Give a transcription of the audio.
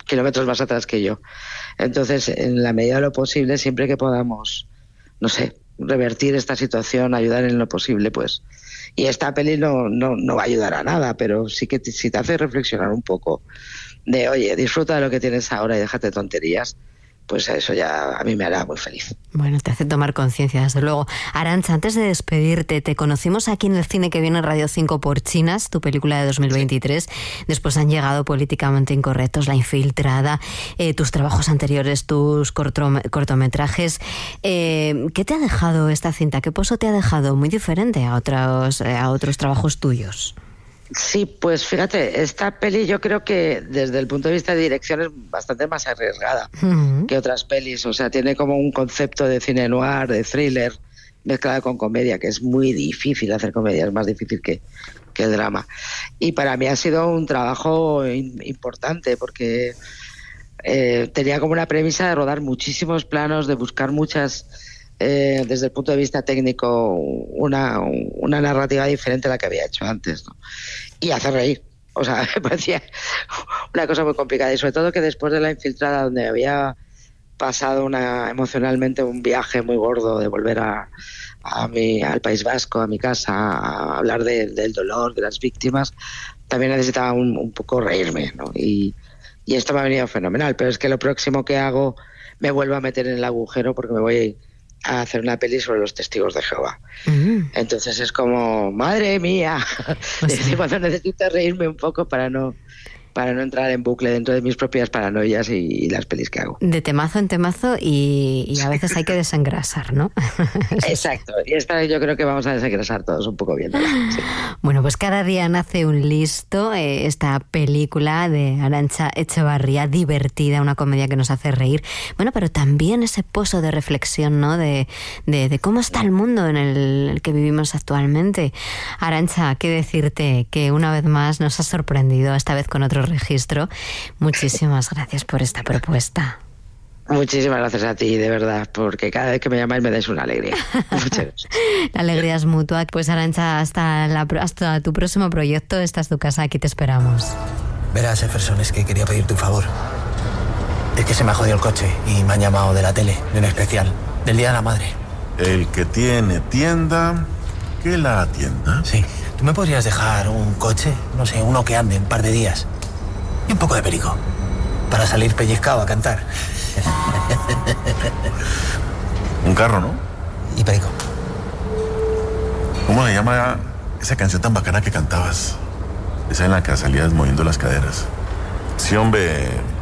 kilómetros más atrás que yo. Entonces, en la medida de lo posible, siempre que podamos, no sé, revertir esta situación, ayudar en lo posible, pues. Y esta peli no va a ayudar a nada, pero sí que si te hace reflexionar un poco de, oye, disfruta de lo que tienes ahora y déjate tonterías, pues eso ya a mí me hará muy feliz. Bueno, te hace tomar conciencia, desde luego. Arantxa, antes de despedirte, te conocimos aquí en el cine que viene en Radio 5 por Chinas, tu película de 2023. Sí. Después han llegado Políticamente Incorrectos, La Infiltrada, tus trabajos anteriores, tus cortometrajes. ¿Qué te ha dejado esta cinta? ¿Qué pozo te ha dejado? Muy diferente a otros trabajos tuyos. Sí, pues fíjate, esta peli yo creo que desde el punto de vista de dirección es bastante más arriesgada que otras pelis. O sea, tiene como un concepto de cine noir, de thriller, mezclado con comedia, que es muy difícil hacer comedia, es más difícil que el drama. Y para mí ha sido un trabajo importante porque tenía como una premisa de rodar muchísimos planos, de buscar muchas... desde el punto de vista técnico una narrativa diferente a la que había hecho antes, ¿no? Y hacer reír, o sea, me parecía una cosa muy complicada, y sobre todo que después de La Infiltrada, donde había pasado emocionalmente un viaje muy gordo de volver al País Vasco, a mi casa, a hablar del dolor de las víctimas, también necesitaba un poco reírme, ¿no? Y esto me ha venido fenomenal, pero es que lo próximo que hago me vuelvo a meter en el agujero porque me voy a hacer una peli sobre los testigos de Jehová. Entonces es como, madre mía, cuando necesito reírme un poco para no entrar en bucle dentro de mis propias paranoias y las pelis que hago. De temazo en temazo y a veces hay que desengrasar, ¿no? Exacto, y esta yo creo que vamos a desengrasar todos un poco viéndola. Sí. Bueno, pues Cada día nace un listo, esta película de Arantxa Etxebarria, divertida, una comedia que nos hace reír. Bueno, pero también ese pozo de reflexión, ¿no? De cómo está el mundo en el que vivimos actualmente. Arantxa, qué decirte que una vez más nos has sorprendido, esta vez con otro registro. Muchísimas gracias por esta propuesta. Muchísimas gracias a ti, de verdad, porque cada vez que me llamáis me dais una alegría. Muchas gracias. La alegría es mutua. Pues Arantxa, hasta tu próximo proyecto. Esta es tu casa, aquí te esperamos. Verás, Jefferson, es que quería pedirte un favor. Es que se me ha jodido el coche y me han llamado de la tele, de un especial, del Día de la Madre. El que tiene tienda, que la atienda. Sí. ¿Tú me podrías dejar un coche? No sé, uno que ande un par de días. Y un poco de perico. Para salir pellizcado a cantar. Un carro, ¿no? Y perico. ¿Cómo le llama esa canción tan bacana que cantabas? Esa en la que salías moviendo las caderas. Sí, hombre...